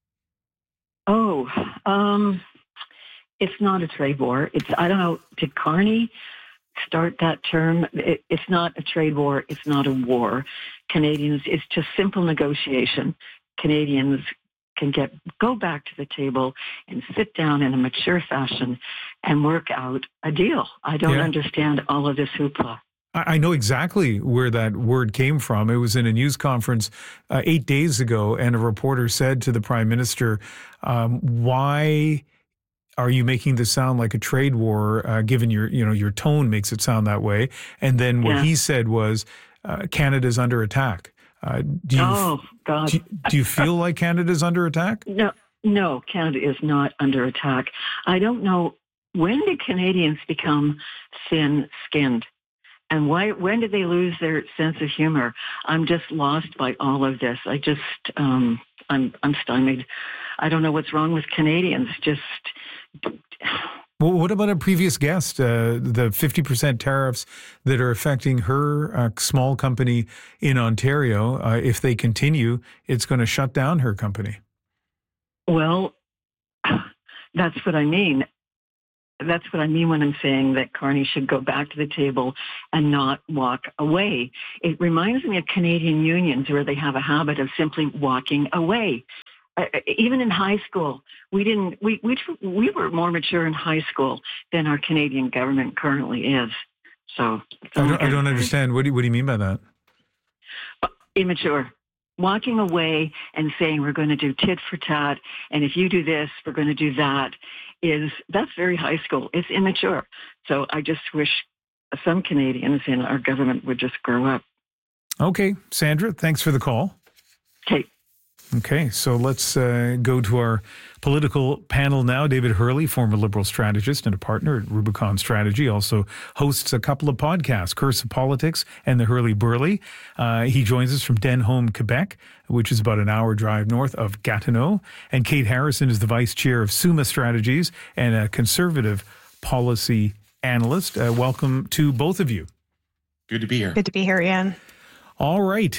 It's not a trade war. I don't know, did Carney start that term? It's not a trade war. It's not a war. It's just simple negotiation. Canadians can go back to the table and sit down in a mature fashion and work out a deal. I don't understand all of this hoopla. I know exactly where that word came from. It was in a news conference 8 days ago, and a reporter said to the Prime Minister, why are you making this sound like a trade war, given your tone makes it sound that way? And then what he said was, Canada's under attack. Do you feel like Canada's under attack? No, Canada is not under attack. I don't know, when did Canadians become thin-skinned? And when did they lose their sense of humor? I'm just lost by all of this. I'm stymied. I don't know what's wrong with Canadians. Well, what about a previous guest, the 50% tariffs that are affecting her small company in Ontario? If they continue, it's going to shut down her company. Well, that's what I mean. That's what I mean when I'm saying that Carney should go back to the table and not walk away. It reminds me of Canadian unions where they have a habit of simply walking away. Even in high school, we were more mature in high school than our Canadian government currently is. So I don't understand. What do you mean by that? Immature. Walking away and saying we're going to do tit for tat, and if you do this, we're going to do that, that's very high school. It's immature. So I just wish some Canadians in our government would just grow up. Okay, Sandra, thanks for the call. Okay, so let's go to our political panel now. David Hurley, former Liberal strategist and a partner at Rubicon Strategy, also hosts a couple of podcasts, Curse of Politics and The Hurley Burley. He joins us from Denholm, Quebec, which is about an hour drive north of Gatineau. And Kate Harrison is the vice chair of Summa Strategies and a conservative policy analyst. Welcome to both of you. Good to be here. Good to be here, Ian. All right.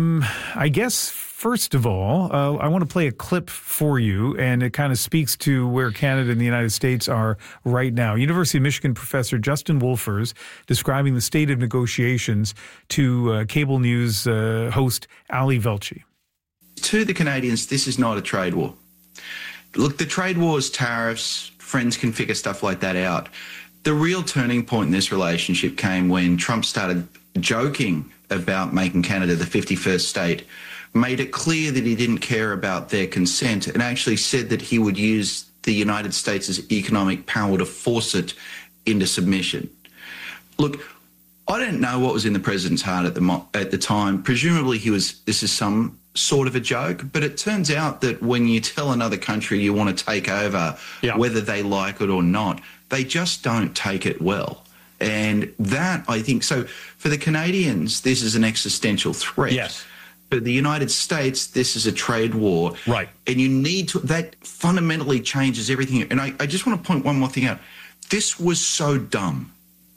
I guess, first of all, I want to play a clip for you, and it kind of speaks to where Canada and the United States are right now. University of Michigan professor Justin Wolfers describing the state of negotiations to cable news host Ali Velshi. To the Canadians, this is not a trade war. Look, the trade wars, tariffs, friends can figure stuff like that out. The real turning point in this relationship came when Trump started joking about making Canada the 51st state, made it clear that he didn't care about their consent, and actually said that he would use the United States' economic power to force it into submission. Look, I don't know what was in the president's heart at the time. Presumably this is some sort of a joke, but it turns out that when you tell another country you want to take over, whether they like it or not, they just don't take it well. And that, I think, so for the Canadians, this is an existential threat. Yes. For the United States, this is a trade war. Right. And you need to, that fundamentally changes everything. And I just want to point one more thing out. This was so dumb.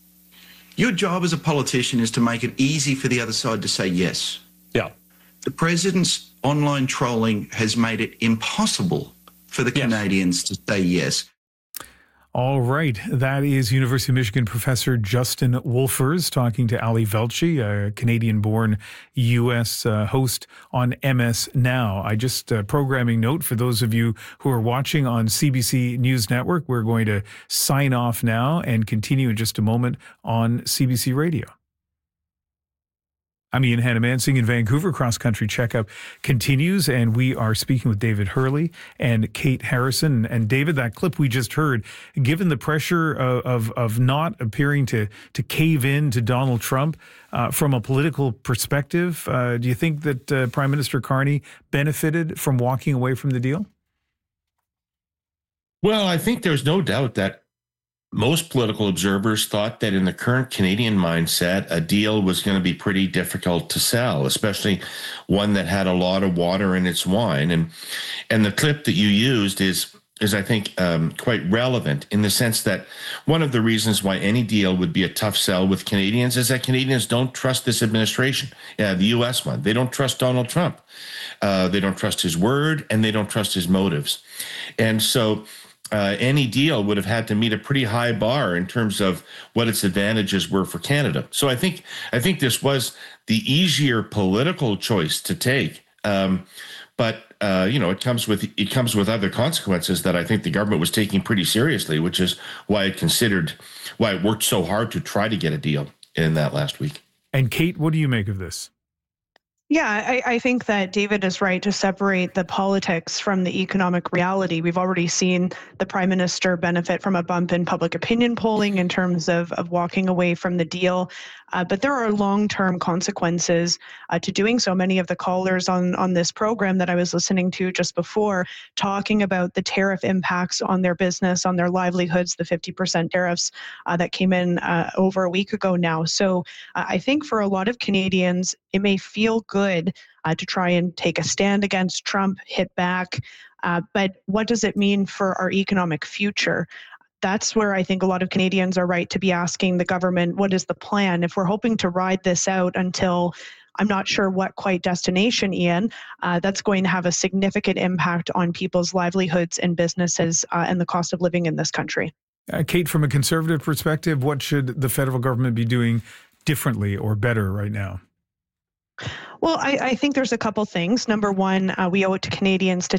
Your job as a politician is to make it easy for the other side to say yes. Yeah. The president's online trolling has made it impossible for the Canadians to say yes. All right. That is University of Michigan professor Justin Wolfers talking to Ali Velshi, a Canadian-born U.S. Host on MS Now. I just programming note for those of you who are watching on CBC News Network, we're going to sign off now and continue in just a moment on CBC Radio. I'm Ian Hannamansing in Vancouver. Cross Country Checkup continues, and we are speaking with David Hurley and Kate Harrison. And David, that clip we just heard, given the pressure of not appearing to cave in to Donald Trump from a political perspective, do you think that Prime Minister Carney benefited from walking away from the deal? Well, I think there's no doubt that most political observers thought that in the current Canadian mindset, a deal was going to be pretty difficult to sell, especially one that had a lot of water in its wine. And the clip that you used is I think, quite relevant in the sense that one of the reasons why any deal would be a tough sell with Canadians is that Canadians don't trust this administration, the U.S. one. They don't trust Donald Trump. They don't trust his word, and they don't trust his motives. And so any deal would have had to meet a pretty high bar in terms of what its advantages were for Canada. So I think this was the easier political choice to take. But it comes with other consequences that I think the government was taking pretty seriously, which is why it worked so hard to try to get a deal in that last week. And Kate, what do you make of this? Yeah, I think that David is right to separate the politics from the economic reality. We've already seen the Prime Minister benefit from a bump in public opinion polling in terms of walking away from the deal. But there are long-term consequences to doing so. Many of the callers on this program that I was listening to just before talking about the tariff impacts on their business, on their livelihoods, the 50% tariffs that came in over a week ago now. So I think for a lot of Canadians, it may feel good to try and take a stand against Trump, hit back. But what does it mean for our economic future? That's where I think a lot of Canadians are right to be asking the government, what is the plan? If we're hoping to ride this out until I'm not sure what quite destination, Ian, that's going to have a significant impact on people's livelihoods and businesses and the cost of living in this country. Kate, from a Conservative perspective, what should the federal government be doing differently or better right now? Well, I think there's a couple things. Number one, we owe it to Canadians to